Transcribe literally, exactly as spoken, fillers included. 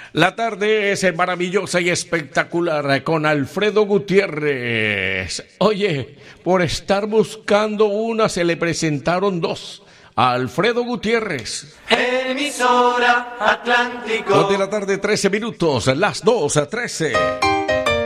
La tarde es maravillosa y espectacular con Alfredo Gutiérrez. Oye, por estar buscando una se le presentaron dos. A Alfredo Gutiérrez. Emisora Atlántico. Dos de la tarde, trece minutos, las dos a trece.